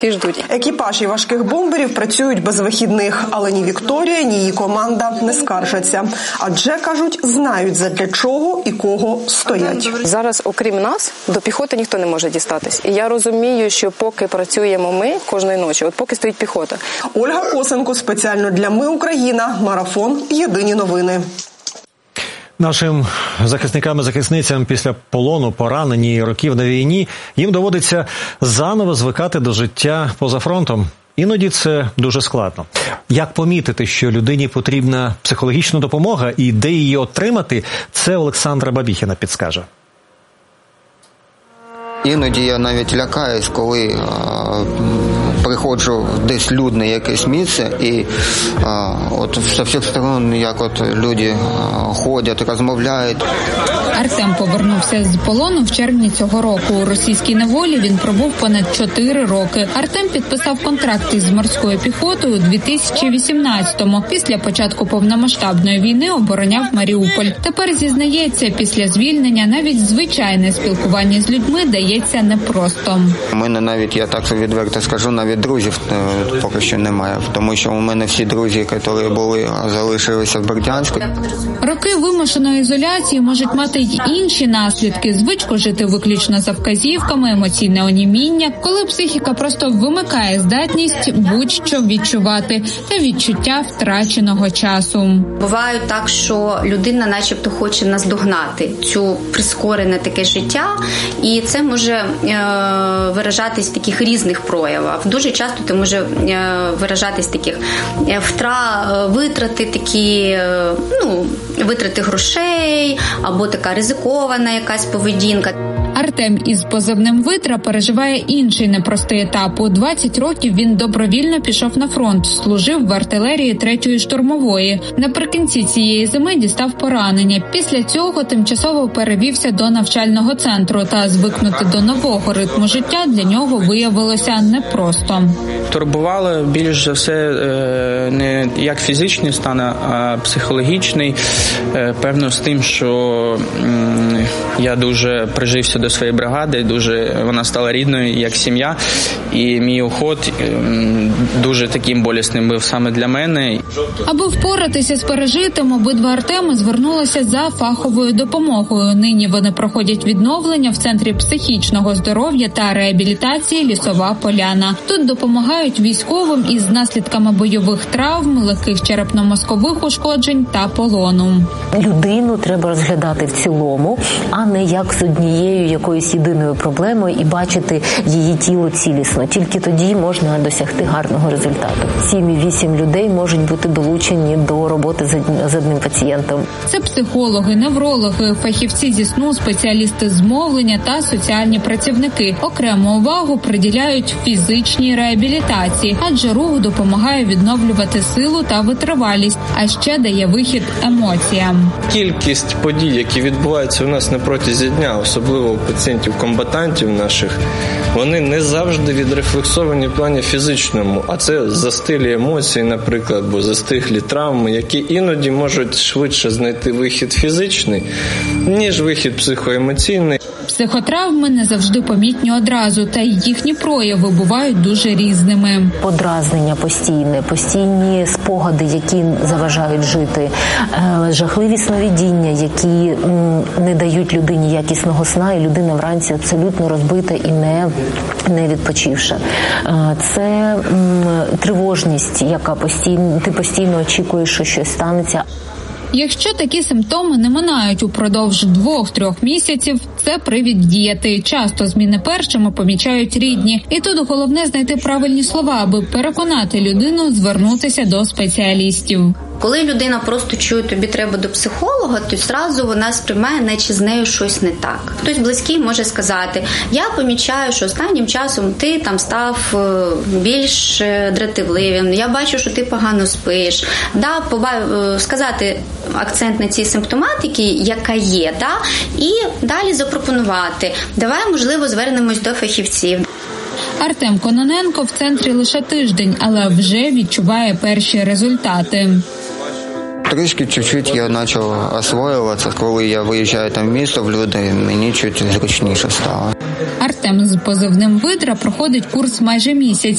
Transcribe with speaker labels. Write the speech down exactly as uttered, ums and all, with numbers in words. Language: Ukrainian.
Speaker 1: І ждуть.
Speaker 2: Екіпажі важких бомберів працюють без вихідних, але ні Вікторія, ні її команда не скаржаться. Адже, кажуть, знають, задля чого і кого стоять.
Speaker 1: Зараз, окрім нас, до піхоти ніхто не може дістатись. І я розумію, що поки працюємо ми кожної ночі, от поки стоїть піхота.
Speaker 2: Ольга Косенко, спеціально для «Ми Україна», марафон «Єдині новини».
Speaker 3: Нашим захисникам і захисницям після полону, поранені і років на війні, їм доводиться заново звикати до життя поза фронтом. Іноді це дуже складно. Як помітити, що людині потрібна психологічна допомога і де її отримати, це Олександра Бабіхіна підскаже.
Speaker 4: Іноді я навіть лякаюсь, коли а, приходжу в десь людне якесь місце і а, от з всіх сторон, як от люди а, ходять, розмовляють.
Speaker 5: Артем повернувся з полону в червні цього року. У російській неволі він пробув понад чотири роки. Артем підписав контракт із морською піхотою у дві тисячі вісімнадцятому. Після початку повномасштабної війни обороняв Маріуполь. Тепер зізнається, після звільнення навіть звичайне спілкування з людьми дається непросто.
Speaker 4: У мене навіть, я так відверто скажу, навіть друзів поки що немає. Тому що у мене всі друзі, які були, залишилися в Бердянську.
Speaker 5: Роки вимушеної ізоляції можуть мати й інші наслідки. Звичку жити виключно за вказівками, емоційне оніміння, коли психіка просто вимикає здатність будь-що відчувати та відчуття втраченого часу.
Speaker 6: Буває так, що людина начебто хоче наздогнати цю прискорене таке життя, і це може е, виражатись в таких різних проявах. Дуже часто це може е, виражатись в таких е, втра, е, витрати, такі, е, ну, витрати грошей, або така ризикована якась поведінка.
Speaker 5: Артем із позивним «Витра» переживає інший непростий етап. У двадцять років він добровільно пішов на фронт, служив в артилерії третьої штурмової. Наприкінці цієї зими дістав поранення. Після цього тимчасово перевівся до навчального центру, та звикнути до нового ритму життя для нього виявилося непросто.
Speaker 7: Турбувало більш за все не як фізичний стан, а психологічний. Певно з тим, що я дуже прижився до своєї бригади, дуже вона стала рідною, як сім'я, і мій уход дуже таким болісним був саме для мене.
Speaker 5: Аби впоратися з пережитим, обидва Артеми звернулися за фаховою допомогою. Нині вони проходять відновлення в Центрі психічного здоров'я та реабілітації «Лісова Поляна». Тут допомагають військовим із наслідками бойових травм, легких черепно-мозкових ушкоджень та полону.
Speaker 8: Людину треба розглядати в цілому, а не як з однією якоюсь єдиною проблемою і бачити її тіло цілісно. Тільки тоді можна досягти гарного результату. сім-вісім людей можуть бути долучені до роботи з одним пацієнтом.
Speaker 5: Це психологи, неврологи, фахівці зі сну, спеціалісти з мовлення та соціальні працівники. Окрему увагу приділяють фізичній реабілітації, адже рух допомагає відновлювати силу та витривалість, а ще дає вихід емоціям.
Speaker 9: Кількість подій, які відбуваються у нас на протязі дня, особливо у пацієнтів-комбатантів наших, вони не завжди відрефлексовані в плані фізичному, а це застилі емоції, наприклад, або застиглі травми, які іноді можуть швидше знайти вихід фізичний, ніж вихід психоемоційний.
Speaker 5: Психотравми не завжди помітні одразу, та й їхні прояви бувають дуже різними.
Speaker 8: Подразнення постійне, постійні спогади, які заважають жити, жахливі сновидіння, які не дають людині якісного сна, і людина вранці абсолютно розбита і не, не відпочивша. Це м, тривожність, яка постійно, ти постійно очікуєш, що щось станеться.
Speaker 5: Якщо такі симптоми не минають упродовж двох-трьох місяців, це привід діяти. Часто зміни першими помічають рідні. І тут головне знайти правильні слова, аби переконати людину звернутися до спеціалістів.
Speaker 6: Коли людина просто чує, тобі треба до психолога, то зразу вона сприймає, наче з нею щось не так. Хтось близький може сказати, я помічаю, що останнім часом ти там став більш дратівливим, я бачу, що ти погано спиш. Да, поба- сказати акцент на цій симптоматиці, яка є, да, і далі запропонувати. Давай, можливо, звернемось до фахівців.
Speaker 5: Артем Кононенко в центрі лише тиждень, але вже відчуває перші результати.
Speaker 4: трішки, чуть-чуть я почав освоюватися. Коли я виїжджаю там в місто, в люди, мені чуть зручніше стало.
Speaker 5: Артем з позивним «Видра» проходить курс майже місяць.